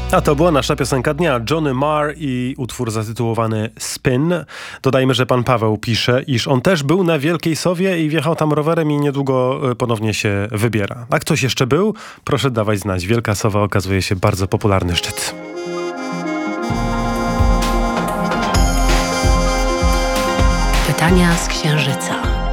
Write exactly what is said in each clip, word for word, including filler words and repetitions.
A to była nasza piosenka dnia. Johnny Marr i utwór zatytułowany Spin. Dodajmy, że pan Paweł pisze, iż on też był na Wielkiej Sowie i wjechał tam rowerem i niedługo ponownie się wybiera. A ktoś jeszcze był? Proszę dawać znać. Wielka Sowa okazuje się bardzo popularny szczyt. Pytania z Księżyca.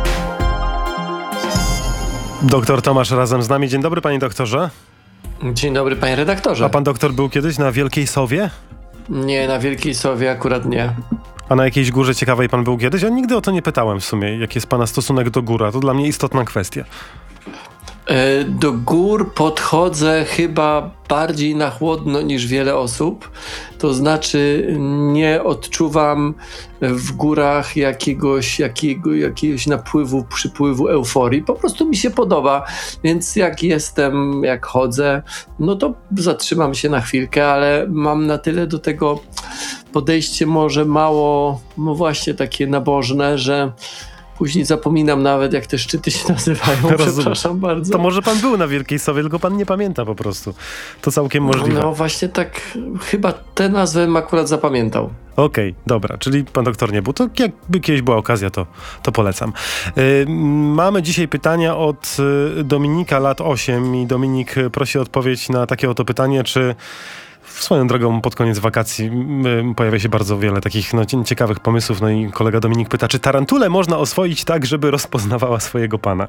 Doktor Tomasz razem z nami. Dzień dobry, panie doktorze. Dzień dobry, panie redaktorze. A pan doktor był kiedyś na Wielkiej Sowie? Nie, na Wielkiej Sowie akurat nie. A na jakiejś górze ciekawej pan był kiedyś? Ja nigdy o to nie pytałem w sumie. Jaki jest pana stosunek do gór? To dla mnie istotna kwestia. Do gór podchodzę chyba bardziej na chłodno niż wiele osób. To znaczy nie odczuwam w górach jakiegoś, jakiego, jakiegoś napływu, przypływu euforii. Po prostu mi się podoba, więc jak jestem, jak chodzę, no to zatrzymam się na chwilkę, ale mam na tyle do tego podejście może mało, no właśnie takie nabożne, że później zapominam nawet, jak te szczyty się nazywają. Rozumiem. Przepraszam bardzo. To może pan był na Wielkiej Sowie, tylko pan nie pamięta po prostu. To całkiem możliwe. No właśnie tak, chyba tę nazwę akurat zapamiętał. Okej, okay, dobra, czyli pan doktor nie był. To jakby kiedyś była okazja, to, to polecam. Yy, mamy dzisiaj pytania od y, Dominika, lat osiem, i Dominik prosi o odpowiedź na takie oto pytanie, czy swoją drogą pod koniec wakacji y, pojawia się bardzo wiele takich no, ciekawych pomysłów. No i kolega Dominik pyta, czy tarantulę można oswoić tak, żeby rozpoznawała swojego pana?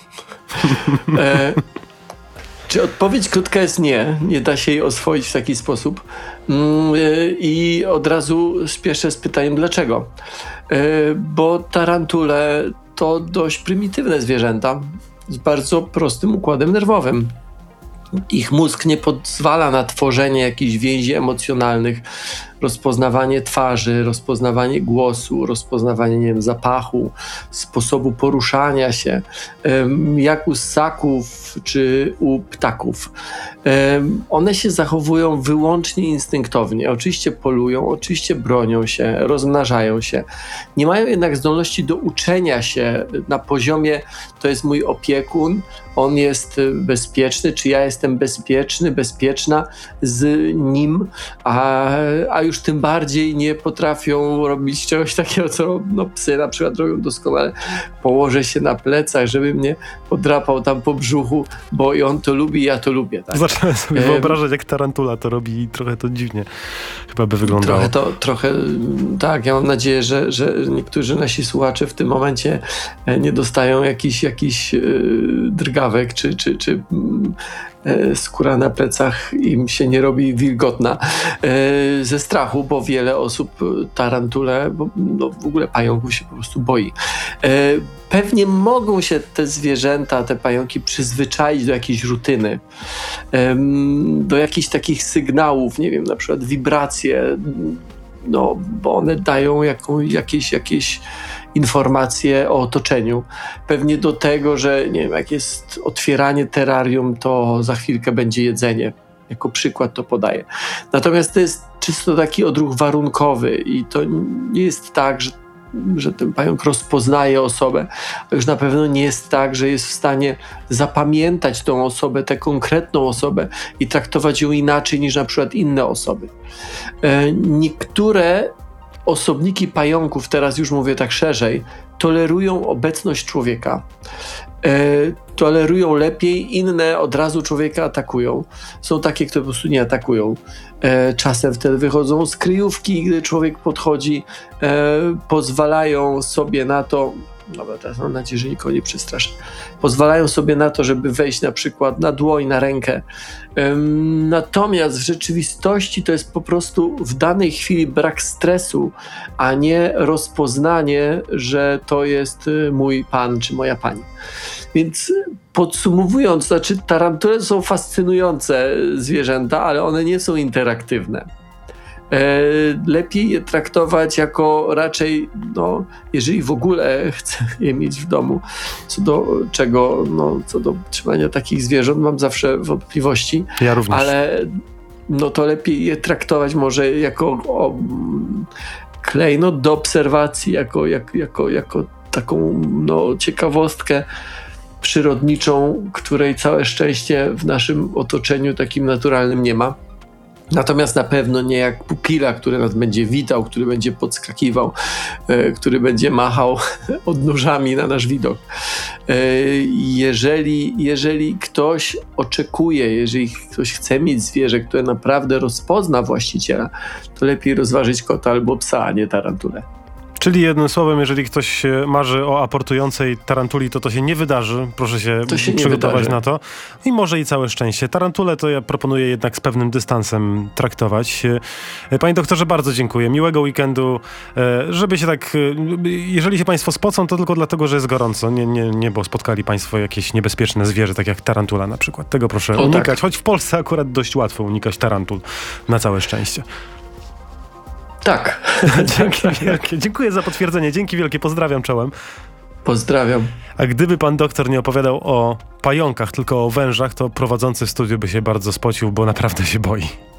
E, czy odpowiedź krótka jest nie. Nie da się jej oswoić w taki sposób. Mm, y, I od razu spieszę z pytaniem dlaczego. E, bo tarantule to dość prymitywne zwierzęta z bardzo prostym układem nerwowym. Ich mózg nie pozwala na tworzenie jakichś więzi emocjonalnych, rozpoznawanie twarzy, rozpoznawanie głosu, rozpoznawanie, nie wiem, zapachu, sposobu poruszania się, jak u ssaków czy u ptaków. One się zachowują wyłącznie instynktownie. Oczywiście polują, oczywiście bronią się, rozmnażają się. Nie mają jednak zdolności do uczenia się na poziomie to jest mój opiekun, on jest bezpieczny, czy ja jestem bezpieczny, bezpieczna z nim, a, a już tym bardziej nie potrafią robić czegoś takiego, co no, psy na przykład robią doskonale. Położę się na plecach, żeby mnie podrapał tam po brzuchu, bo i on to lubi, i ja to lubię. Tak? Zacząłem sobie e... wyobrażać, jak tarantula to robi i trochę to dziwnie chyba by wyglądało. Trochę to, trochę tak. Ja mam nadzieję, że, że niektórzy nasi słuchacze w tym momencie nie dostają jakichś jakiś, yy, drgawek, czy, czy, czy yy, skóra na plecach im się nie robi wilgotna yy, ze strachu, bo wiele osób tarantule, bo no, w ogóle pająków się po prostu boi. Yy, pewnie mogą się te zwierzęta, te pająki przyzwyczaić do jakiejś rutyny, yy, do jakichś takich sygnałów, nie wiem, na przykład wibracje, no, bo one dają jaką, jakieś, jakieś informacje o otoczeniu. Pewnie do tego, że nie wiem, jak jest otwieranie terrarium, to za chwilkę będzie jedzenie. Jako przykład to podaję. Natomiast to jest czysto taki odruch warunkowy i to nie jest tak, że że ten pająk rozpoznaje osobę, a już na pewno nie jest tak, że jest w stanie zapamiętać tą osobę, tę konkretną osobę i traktować ją inaczej niż na przykład inne osoby. E, niektóre osobniki pająków, teraz już mówię tak szerzej, tolerują obecność człowieka. E, tolerują lepiej, inne od razu człowieka atakują. Są takie, które po prostu nie atakują. E, czasem wtedy wychodzą z kryjówki, gdy człowiek podchodzi, e, pozwalają sobie na to, dobra, teraz mam nadzieję, że nikogo nie przestraszę, pozwalają sobie na to, żeby wejść na przykład na dłoń, na rękę. E, natomiast w rzeczywistości to jest po prostu w danej chwili brak stresu, a nie rozpoznanie, że to jest mój pan czy moja pani. Więc podsumowując, znaczy tarantule są fascynujące zwierzęta, ale one nie są interaktywne. E, lepiej je traktować jako raczej, no, jeżeli w ogóle chcę je mieć w domu, co do czego, no, co do trzymania takich zwierząt mam zawsze wątpliwości. Ja również. Ale no to lepiej je traktować może jako o, klejnot do obserwacji, jako, jak, jako, jako taką no, ciekawostkę przyrodniczą, której całe szczęście w naszym otoczeniu takim naturalnym nie ma. Natomiast na pewno nie jak pupila, który nas będzie witał, który będzie podskakiwał, e, który będzie machał odnóżami na nasz widok. E, jeżeli, jeżeli ktoś oczekuje, jeżeli ktoś chce mieć zwierzę, które naprawdę rozpozna właściciela, to lepiej rozważyć kota albo psa, a nie tarantulę. Czyli jednym słowem, jeżeli ktoś marzy o aportującej tarantuli, to to się nie wydarzy. Proszę się, się przygotować na to. I może i całe szczęście. Tarantulę to ja proponuję jednak z pewnym dystansem traktować. Panie doktorze, bardzo dziękuję. Miłego weekendu. Żeby się tak, jeżeli się państwo spocą, to tylko dlatego, że jest gorąco. Nie, nie, nie bo spotkali państwo jakieś niebezpieczne zwierzę, tak jak tarantula na przykład. Tego proszę o, unikać. Tak. Choć w Polsce akurat dość łatwo unikać tarantul. Na całe szczęście. Tak. Dzięki wielkie. Dziękuję za potwierdzenie. Dzięki wielkie. Pozdrawiam czołem. Pozdrawiam. A gdyby pan doktor nie opowiadał o pająkach, tylko o wężach, to prowadzący w studiu by się bardzo spocił, bo naprawdę się boi.